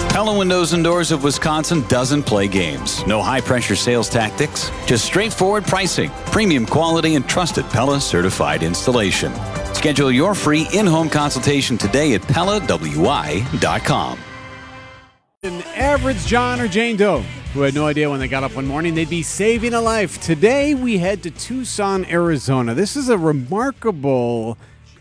Pella Windows and Doors of Wisconsin doesn't play games. No high-pressure sales tactics, just straightforward pricing, premium quality, and trusted Pella certified installation. Schedule your free in-home consultation today at PellaWI.com. An average John or Jane Doe who had no idea when they got up one morning they'd be saving a life. Today we head to Tucson, Arizona. This is a remarkable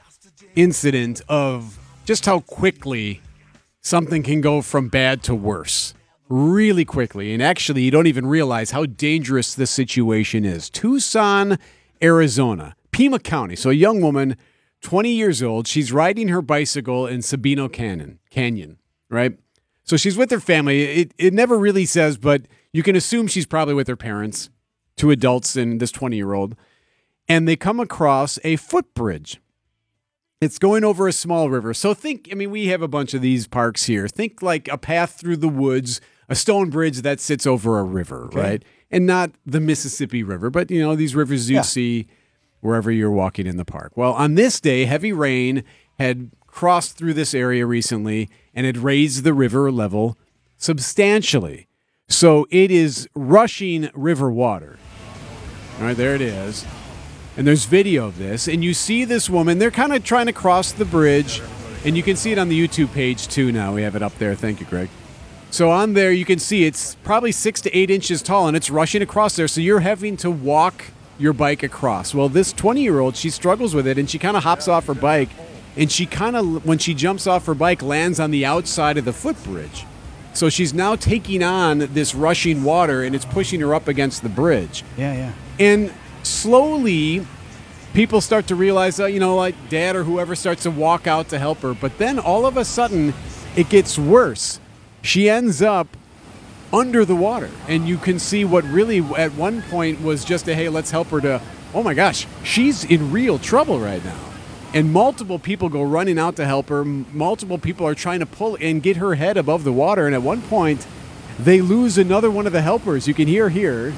incident of just how quickly something can go from bad to worse. Really quickly. And actually, you don't even realize how dangerous this situation is. Tucson, Arizona, Pima County. So a young woman, 20 years old, she's riding her bicycle in Sabino Canyon, right? So she's with her family. It never really says, but you can assume she's probably with her parents, two adults and this 20-year-old. And they come across a footbridge. It's going over a small river. So we have a bunch of these parks here. Think like a path through the woods, a stone bridge that sits over a river, okay, right? And not the Mississippi River, but, these rivers you see wherever you're walking in the park. Well, on this day, heavy rain had crossed through this area recently and had raised the river level substantially. So it is rushing river water. All right, there it is. And there's video of this, and you see this woman. They're kind of trying to cross the bridge, and you can see it on the YouTube page, too, now. We have it up there. Thank you, Greg. So on there, you can see it's probably 6 to 8 inches tall, and it's rushing across there, so you're having to walk your bike across. Well, this 20-year-old, she struggles with it, and she kind of hops off her bike, and she kind of, when she jumps off her bike, lands on the outside of the footbridge. So she's now taking on this rushing water, and it's pushing her up against the bridge. Yeah. And slowly, people start to realize, like Dad or whoever starts to walk out to help her. But then all of a sudden, it gets worse. She ends up under the water. And you can see what really at one point was just a, hey, let's help her, to, oh my gosh, she's in real trouble right now. And multiple people go running out to help her. Multiple people are trying to pull and get her head above the water. And at one point, they lose another one of the helpers. You can hear here.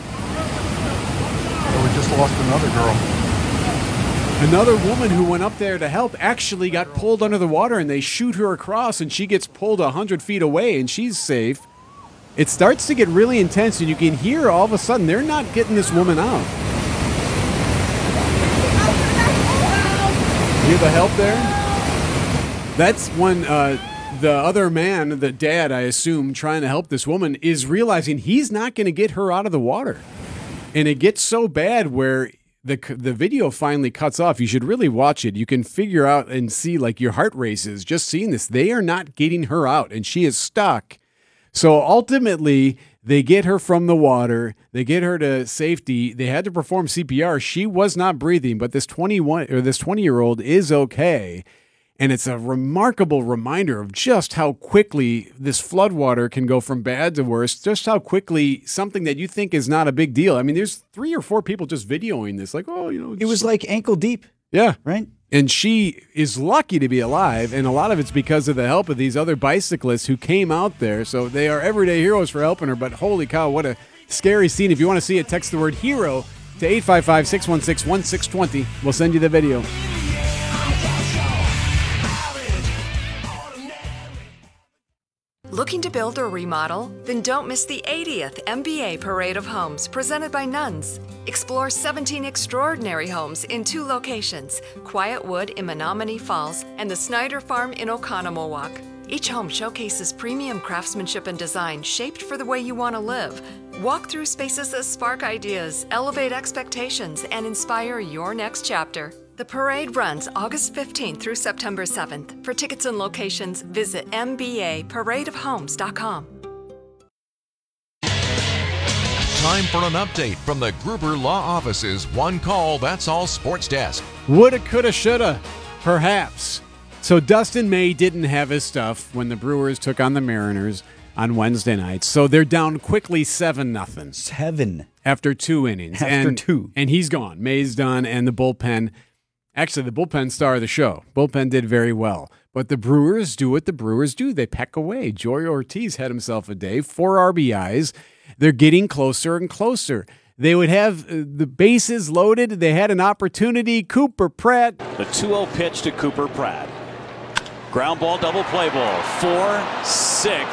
We just lost another girl. Another woman who went up there to help actually got pulled under the water, and they shoot her across, and she gets pulled 100 feet away, and she's safe. It starts to get really intense, and you can hear all of a sudden they're not getting this woman out. Hear the help there? That's when the other man, the dad, I assume, trying to help this woman, is realizing he's not going to get her out of the water. And it gets so bad where the video finally cuts off. You should really watch it. You can figure out and see, like, your heart races just seeing this. They are not getting her out, and she is stuck. So ultimately, they get her from the water. They get her to safety. They had to perform CPR. She was not breathing, but this 20-year-old is okay. And it's a remarkable reminder of just how quickly this floodwater can go from bad to worse, just how quickly something that you think is not a big deal. I mean, there's 3 or 4 people just videoing this, like, It was like ankle deep. Yeah. Right? And she is lucky to be alive, and a lot of it's because of the help of these other bicyclists who came out there. So they are everyday heroes for helping her, but holy cow, what a scary scene. If you want to see it, text the word HERO to 855-616-1620. We'll send you the video. Looking to build or remodel? Then don't miss the 80th MBA Parade of Homes presented by Nuns. Explore 17 extraordinary homes in 2 locations, Quietwood in Menominee Falls and the Snyder Farm in Oconomowoc. Each home showcases premium craftsmanship and design shaped for the way you want to live. Walk through spaces that spark ideas, elevate expectations, and inspire your next chapter. The parade runs August 15th through September 7th. For tickets and locations, visit mbaparadeofhomes.com. Time for an update from the Gruber Law Office's One Call, That's All Sports Desk. Woulda, coulda, shoulda, perhaps. So Dustin May didn't have his stuff when the Brewers took on the Mariners on Wednesday night. So they're down quickly 7-0. 7. After 2 innings. After 2. And he's gone. May's done, and the bullpen. Actually, the bullpen star of the show. Bullpen did very well. But the Brewers do what the Brewers do. They peck away. Joey Ortiz had himself a day, 4 RBIs. They're getting closer and closer. They would have the bases loaded. They had an opportunity. Cooper Pratt. The 2-0 pitch to Cooper Pratt. Ground ball, double play ball. 4-6.